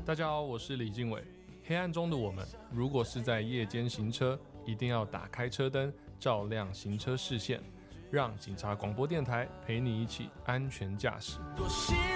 大家好，我是李敬伟。黑暗中的我们，如果是在夜间行车，一定要打开车灯，照亮行车视线，让警察广播电台陪你一起安全驾驶。